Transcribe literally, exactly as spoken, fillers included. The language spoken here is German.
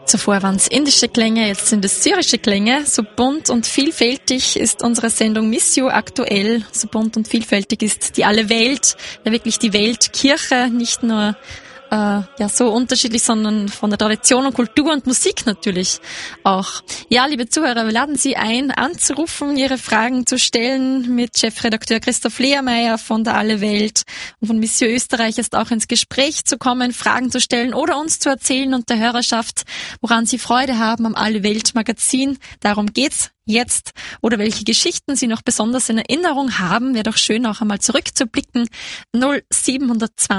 Zuvor waren es indische Klänge, jetzt sind es syrische Klänge. So bunt und vielfältig ist unsere Sendung Missio aktuell. So bunt und vielfältig ist die alle Welt, ja wirklich die Weltkirche, nicht nur äh, ja so unterschiedlich, sondern von der Tradition und Kultur und Musik natürlich auch. Ja, liebe Zuhörer, wir laden Sie ein, anzurufen, Ihre Fragen zu stellen, mit Chefredakteur Christoph Lehrmeier von der Alle Welt und von Missio Österreich ist auch ins Gespräch zu kommen, Fragen zu stellen oder uns zu erzählen und der Hörerschaft, woran Sie Freude haben am Alle Welt Magazin. Darum geht's jetzt. Oder welche Geschichten Sie noch besonders in Erinnerung haben. Wäre doch schön, auch einmal zurückzublicken. null sieben zwei